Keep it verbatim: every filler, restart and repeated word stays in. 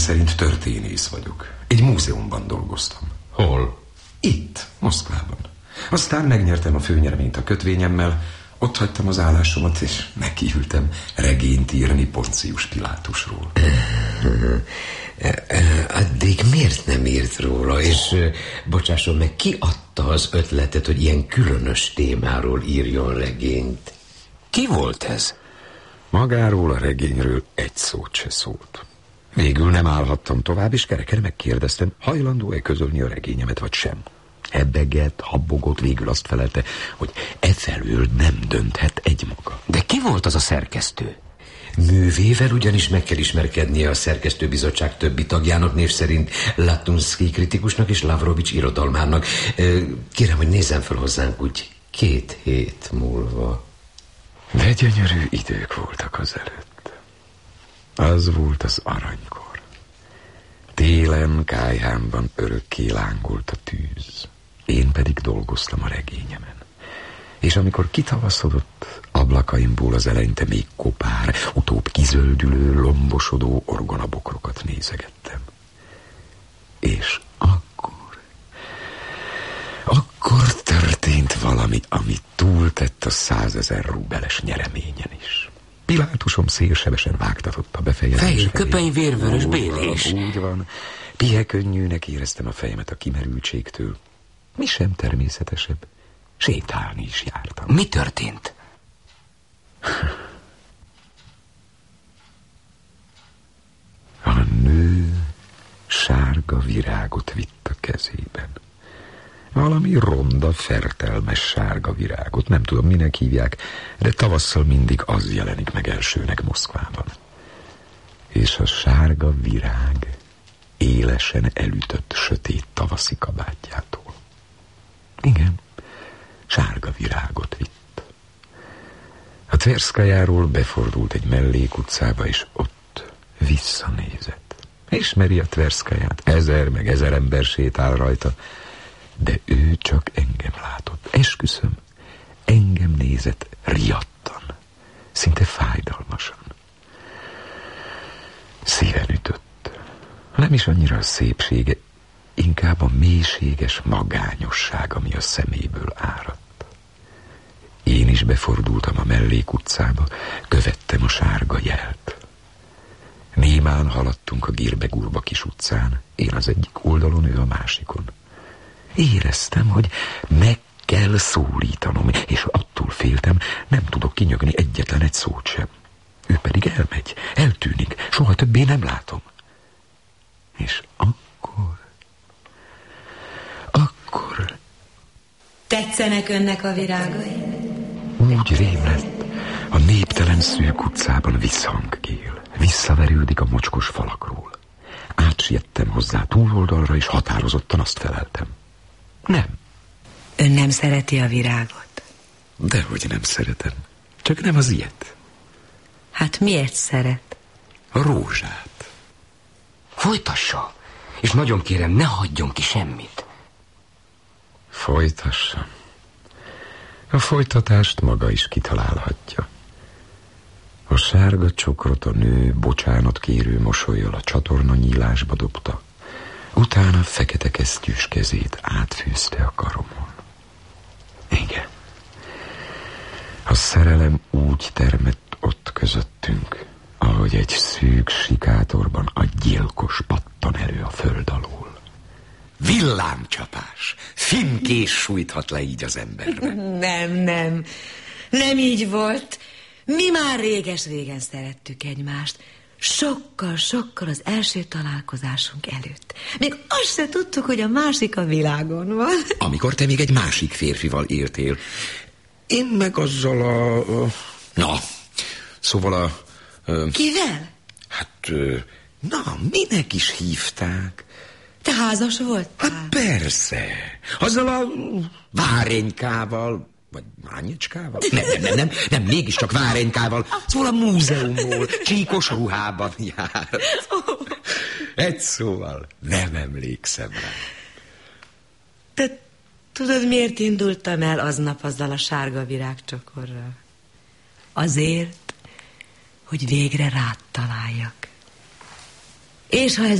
szerint történész vagyok. Egy múzeumban dolgoztam. Hol? Itt, Moszkvában. Aztán megnyertem a főnyereményt a kötvényemmel, ott hagytam az állásomat, és nekiültem regényt írni Poncius Pilátusról. Addig miért nem írt róla? És bocsásson meg, ki adta az ötletet, hogy ilyen különös témáról írjon regényt? Ki volt ez? Magáról a regényről egy szót se szólt. Végül nem állhattam tovább, és kereken megkérdeztem, hajlandó-e közölni a regényemet, vagy sem. Hebegett, habogott, végül azt felelte, hogy efelől nem dönthet egymaga. De ki volt az a szerkesztő? Művével ugyanis meg kell ismerkednie a szerkesztőbizottság többi tagjának, név szerint Latunszky kritikusnak és Lavrovics irodalmárnak. Kérem, hogy nézzen fel hozzánk úgy két hét múlva. De gyönyörű idők voltak azelőtt. Az volt az aranykor. Télen kályhámban örökké lángolt a tűz. Én pedig dolgoztam a regényemen. És amikor kitavaszodott, ablakaimból az eleinte még kopár, utóbb kizöldülő, lombosodó orgonabokrokat nézegettem. És akkor... Akkor történt valami, ami túltett a százezer rubeles nyereményen is. Pilátusom szélsebesen vágtatott a befejezés. Fehér köpeny, vérvörös bélés. Úgy van. Pihekönnyűnek éreztem a fejemet a kimerültségtől. Mi sem természetesebb. Sétálni is jártam. Mi történt? A nő sárga virágot vitt a kezében. Valami ronda, fertelmes sárga virágot. Nem tudom, minek hívják, de tavasszal mindig az jelenik meg elsőnek Moszkvában. És a sárga virág élesen elütött sötét tavaszi kabátjától. Igen, sárga virágot vitt. A Tverszkajáról befordult egy mellékutcába, és ott visszanézett. Ismeri a Tverszkaját, ezer meg ezer ember sétál rajta, de ő csak engem látott. Esküszöm, engem nézett riadtan, szinte fájdalmasan. Szíven ütött. Nem is annyira a szépsége, inkább a mélységes magányosság, ami a szeméből áradt. Én is befordultam a mellékutcába, követtem a sárga jelt. Némán haladtunk a Girbegurba kis utcán, én az egyik oldalon, ő a másikon. Éreztem, hogy meg kell szólítanom, és attól féltem, nem tudok kinyögni egyetlen egy szót sem. Ő pedig elmegy, eltűnik, soha többé nem látom. És akkor... Akkor... Tetszenek önnek a virágai? Úgy rém lett, a néptelen szűk utcában visszhang kél, visszaverődik a mocskos falakról. Átsiettem hozzá túloldalra, és határozottan azt feleltem. Nem. Ön nem szereti a virágot? Dehogy nem szeretem. Csak nem az ilyet. Hát miért szeret? A rózsát. Folytassa, és nagyon kérem, ne hagyjon ki semmit. Folytassa. A folytatást maga is kitalálhatja. A sárga csokrot a nő bocsánat kérő mosollyal a csatorna nyílásba dobta. Utána fekete kesztyűs kezét átfűzte a karomon. Igen. A szerelem úgy termett ott közöttünk, ahogy egy szűk sikátorban a gyilkos pattan elő a föld alól. Villámcsapás. Finkés sújthat le így az emberbe. Nem, nem. Nem így volt. Mi már réges-régen szerettük egymást. Sokkal, sokkal az első találkozásunk előtt. Még azt se tudtuk, hogy a másik a világon van. Amikor te még egy másik férfival éltél. Én meg azzal a... Na, szóval a... Kivel? Hát, na, minek is hívták? Te házas voltál? Hát persze. Azzal a várénykával... Vagy mányicskával? Nem, nem, nem, nem, nem, mégiscsak várénykával. Szóval a múzeumból, csíkos ruhában jár. Egy szóval nem emlékszem rá. Te tudod, miért indultam el aznap azzal a sárga virágcsokorral? Azért, hogy végre rád találjak. És ha ez